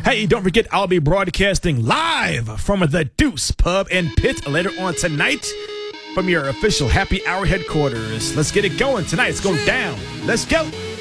Hey, don't forget, I'll be broadcasting live from the Deuce Pub and Pit later on tonight from your official happy hour headquarters. Let's get it going tonight. It's going down. Let's go.